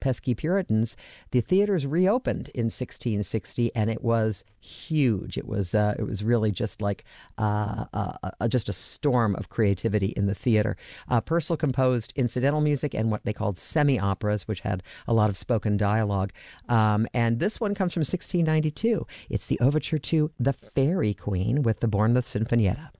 pesky Puritans, the theaters reopened in 1660, and it was huge. It was really just like just a storm of creativity in the theater. Purcell composed incidental music and what they called semi-operas, which had a lot of spoken dialogue. And this one comes from 1692. It's the overture to The Fairy Queen with the Bournemouth Sinfonietta.